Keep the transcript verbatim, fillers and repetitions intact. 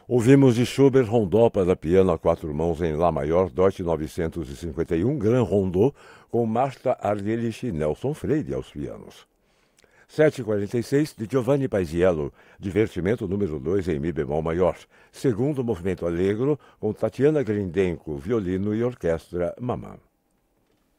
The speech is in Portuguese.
Ouvimos de Schubert Rondó para piano a quatro mãos em Lá maior, Deutsche novecentos e cinquenta e um, Gran Rondô, com Marta Argerich e Nelson Freire aos pianos. sete e quarenta e seis, de Giovanni Paisiello, Divertimento número dois em Mi bemol maior, segundo movimento allegro, com Tatiana Grindenko, violino e orquestra Mamã.